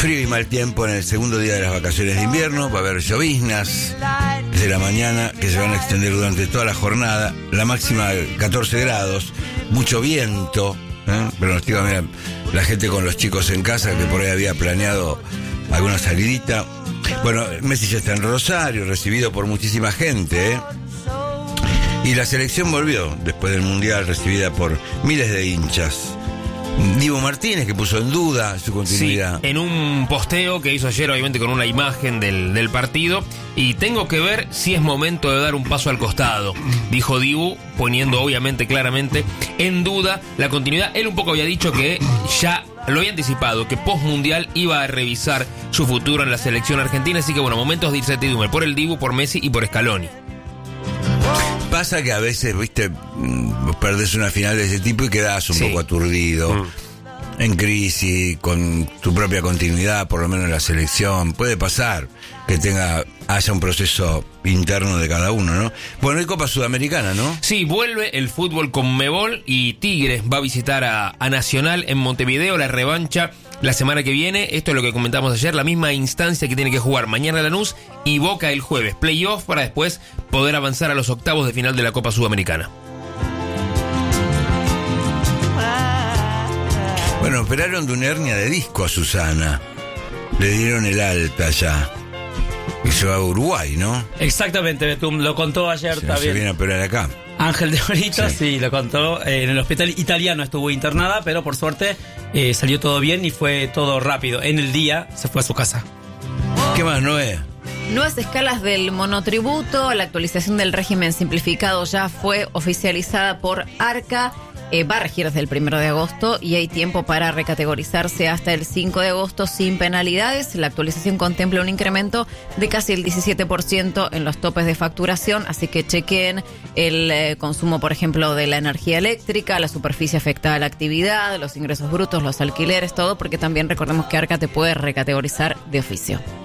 Frío y mal tiempo en el segundo día de las vacaciones de invierno. Va a haber lloviznas desde la mañana que se van a extender durante toda la jornada. La máxima 14 grados, mucho viento. Pronostica, mira, la gente con los chicos en casa que por ahí había planeado alguna salidita. Bueno, Messi ya está en Rosario, recibido por muchísima gente, Y la selección volvió después del Mundial, recibida por miles de hinchas. Dibu Martínez, que puso en duda su continuidad. Sí, en un posteo que hizo ayer, obviamente con una imagen del partido. Y tengo que ver si es momento de dar un paso al costado, dijo Dibu, poniendo obviamente claramente en duda la continuidad. Él un poco había dicho que ya lo había anticipado, que post-mundial iba a revisar su futuro en la selección argentina. Así que bueno, momentos de incertidumbre por el Dibu, por Messi y por Scaloni. Pasa que a veces, viste, perdés una final de ese tipo y quedás un poco aturdido, en crisis, con tu propia continuidad, por lo menos en la selección. Puede pasar que haya un proceso interno de cada uno, ¿no? Bueno, hay Copa Sudamericana, ¿no? Sí, vuelve el fútbol Conmebol y Tigres va a visitar a Nacional en Montevideo, la revancha la semana que viene. Esto es lo que comentamos ayer, la misma instancia que tiene que jugar mañana Lanús y Boca el jueves. Playoff para después poder avanzar a los octavos de final de la Copa Sudamericana. Bueno, operaron de una hernia de disco a Susana. Le dieron el alta ya. Y se va a Uruguay, ¿no? Exactamente, Betum, lo contó ayer también. Se viene a operar acá. Ángel de Brito, sí, lo contó. En el hospital italiano estuvo internada, pero por suerte salió todo bien y fue todo rápido. En el día se fue a su casa. ¿Qué más, Noé? Nuevas escalas del monotributo, la actualización del régimen simplificado ya fue oficializada por ARCA. Va a regir desde el 1 de agosto y hay tiempo para recategorizarse hasta el 5 de agosto sin penalidades. La actualización contempla un incremento de casi el 17% en los topes de facturación, así que chequen el consumo, por ejemplo, de la energía eléctrica, la superficie afectada a la actividad, los ingresos brutos, los alquileres, todo, porque también recordemos que ARCA te puede recategorizar de oficio.